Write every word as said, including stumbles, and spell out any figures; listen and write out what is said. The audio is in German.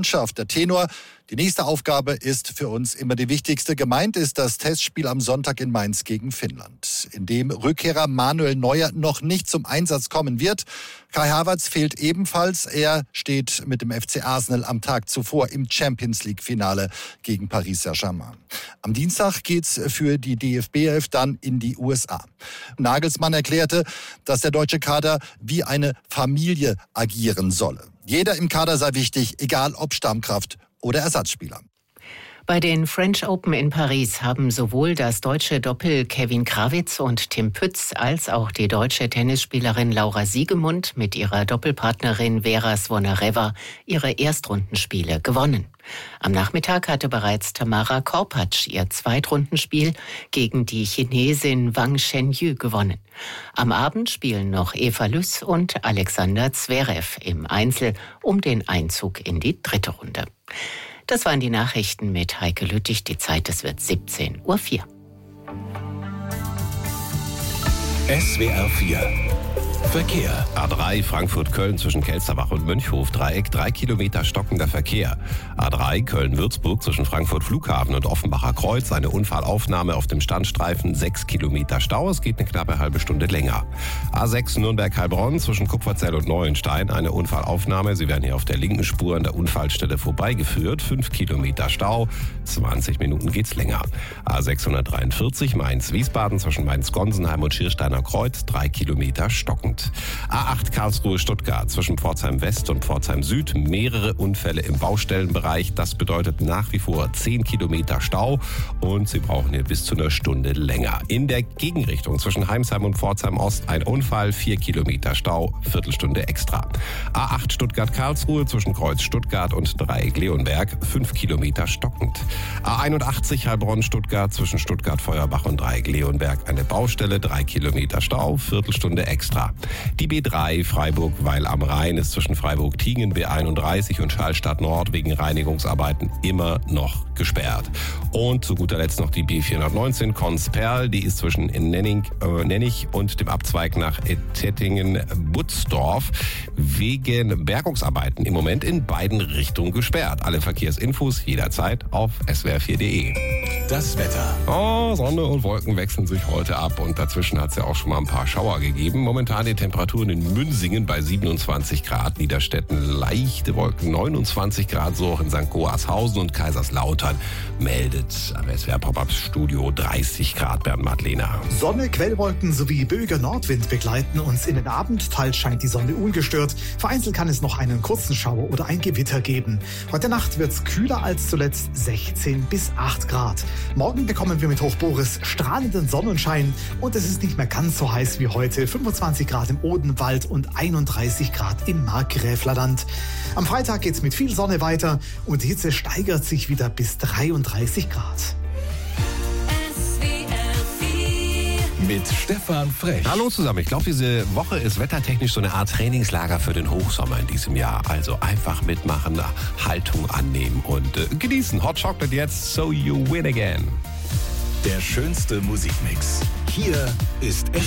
Leidenschaft. Der Tenor: Die nächste Aufgabe ist für uns immer die wichtigste. Gemeint ist das Testspiel am Sonntag in Mainz gegen Finnland, in dem Rückkehrer Manuel Neuer noch nicht zum Einsatz kommen wird. Kai Havertz fehlt ebenfalls. Er steht mit dem F C Arsenal am Tag zuvor im Champions-League-Finale gegen Paris Saint-Germain. Am Dienstag geht's für die D F B elf dann in die U S A. Nagelsmann erklärte, dass der deutsche Kader wie eine Familie agieren solle. Jeder im Kader sei wichtig, egal ob Stammkraft oder Ersatzspieler. Bei den French Open in Paris haben sowohl das deutsche Doppel Kevin Krawitz und Tim Pütz als auch die deutsche Tennisspielerin Laura Siegemund mit ihrer Doppelpartnerin Vera Zvonareva ihre Erstrundenspiele gewonnen. Am Nachmittag hatte bereits Tamara Korpatsch ihr Zweitrundenspiel gegen die Chinesin Wang Shenyu gewonnen. Am Abend spielen noch Eva Lüss und Alexander Zverev im Einzel um den Einzug in die dritte Runde. Das waren die Nachrichten mit Heike Lüttich. Die Zeit, es wird siebzehn Uhr vier. S W R vier Verkehr. A drei Frankfurt-Köln zwischen Kelsterbach und Mönchhof-Dreieck, drei Kilometer stockender Verkehr. A drei Köln-Würzburg zwischen Frankfurt-Flughafen und Offenbacher Kreuz, eine Unfallaufnahme auf dem Standstreifen, sechs Kilometer Stau, es geht eine knappe halbe Stunde länger. A sechs Nürnberg-Heilbronn zwischen Kupferzell und Neuenstein, eine Unfallaufnahme, Sie werden hier auf der linken Spur an der Unfallstelle vorbeigeführt, fünf Kilometer Stau, zwanzig Minuten geht's länger. A sechshundertdreiundvierzig Mainz-Wiesbaden zwischen Mainz-Gonsenheim und Schiersteiner Kreuz, drei Kilometer stockend. A acht Karlsruhe-Stuttgart zwischen Pforzheim West und Pforzheim Süd. Mehrere Unfälle im Baustellenbereich. Das bedeutet nach wie vor zehn Kilometer Stau und Sie brauchen hier bis zu einer Stunde länger. In der Gegenrichtung zwischen Heimsheim und Pforzheim Ost ein Unfall, vier Kilometer Stau, Viertelstunde extra. A acht Stuttgart-Karlsruhe zwischen Kreuz Stuttgart und Dreieck Leonberg, fünf Kilometer stockend. A einundachtzig Heilbronn-Stuttgart zwischen Stuttgart-Feuerbach und Dreieck Leonberg eine Baustelle, drei Kilometer Stau, Viertelstunde extra. Die B drei Freiburg-Weil am Rhein ist zwischen Freiburg-Tiengen B einunddreißig und Schallstadt Nord wegen Reinigungsarbeiten immer noch gesperrt. Und zu guter Letzt noch die B vierhundertneunzehn Konsperl, die ist zwischen Nenning, äh, Nennig und dem Abzweig nach Ettettingen-Butzdorf wegen Bergungsarbeiten im Moment in beiden Richtungen gesperrt. Alle Verkehrsinfos jederzeit auf S W R vier punkt de. Das Wetter. Oh, Sonne und Wolken wechseln sich heute ab und dazwischen hat es ja auch schon mal ein paar Schauer gegeben. Momentan die Temperaturen in Münsingen bei siebenundzwanzig Grad, Niederstetten leichte Wolken, neunundzwanzig Grad, so auch in Sankt Goarshausen und Kaiserslautern meldet am S W R Pop-Up Studio dreißig Grad, Bernd Madlener. Sonne, Quellwolken sowie böiger Nordwind begleiten uns in den Abend. Teils scheint die Sonne ungestört. Vereinzelt kann es noch einen kurzen Schauer oder ein Gewitter geben. Heute Nacht wird es kühler als zuletzt, sechzehn bis acht Grad. Morgen bekommen wir mit Hoch Boris strahlenden Sonnenschein und es ist nicht mehr ganz so heiß wie heute. fünfundzwanzig Grad im Odenwald und einunddreißig Grad im Markgräflerland. Am Freitag geht's mit viel Sonne weiter und die Hitze steigert sich wieder bis dreiunddreißig Grad. Mit Stefan Frech. Hallo zusammen. Ich glaube, diese Woche ist wettertechnisch so eine Art Trainingslager für den Hochsommer in diesem Jahr. Also einfach mitmachen, Haltung annehmen und äh, genießen. Hot Chocolate jetzt, so you win again. Der schönste Musikmix. Hier ist